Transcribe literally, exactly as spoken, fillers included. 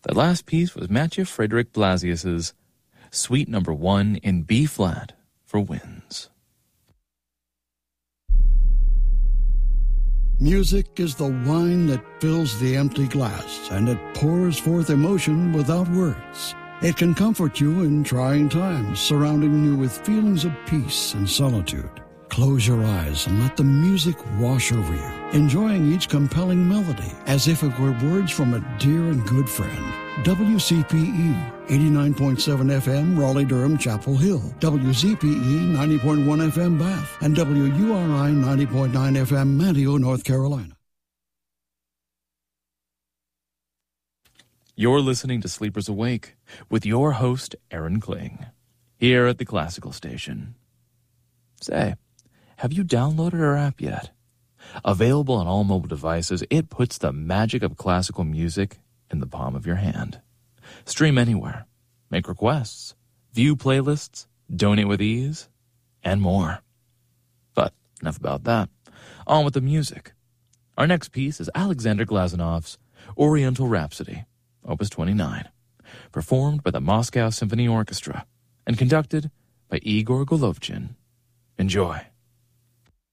That last piece was Mathieu Frédéric Blasius's Suite Number One in B flat for winds. Music is the wine that fills the empty glass, and it pours forth emotion without words. It can comfort you in trying times, surrounding you with feelings of peace and solitude. Close your eyes and let the music wash over you, enjoying each compelling melody as if it were words from a dear and good friend. W C P E, eighty-nine point seven F M, Raleigh-Durham, Chapel Hill. W Z P E, ninety point one F M, Bath. And W U R I, ninety point nine F M, Manteo, North Carolina. You're listening to Sleepers Awake with your host, Aaron Kling, here at the Classical Station. Say, have you downloaded our app yet? Available on all mobile devices, it puts the magic of classical music in the palm of your hand. Stream anywhere, make requests, view playlists, donate with ease, and more. But enough about that. On with the music. Our next piece is Alexander Glazunov's Oriental Rhapsody, Opus twenty-nine, performed by the Moscow Symphony Orchestra and conducted by Igor Golovchin. Enjoy.